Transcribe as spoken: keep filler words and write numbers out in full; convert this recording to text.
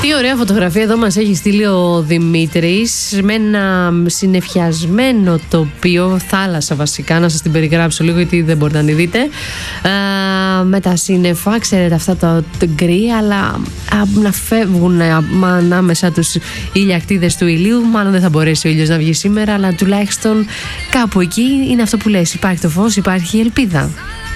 Τι ωραία φωτογραφία εδώ μας έχει στείλει ο Δημήτρης, με ένα συννεφιασμένο τοπίο, θάλασσα βασικά, να σας την περιγράψω λίγο γιατί δεν μπορείτε να τη δείτε. Α, με τα σύννεφα, ξέρετε αυτά τα γκρι, αλλά α, να φεύγουν ανάμεσα τους ηλιακτίδες του ηλίου. Μάλλον δεν θα μπορέσει ο ήλιος να βγει σήμερα, αλλά τουλάχιστον κάπου εκεί είναι αυτό που λες. Υπάρχει το φως, υπάρχει η ελπίδα.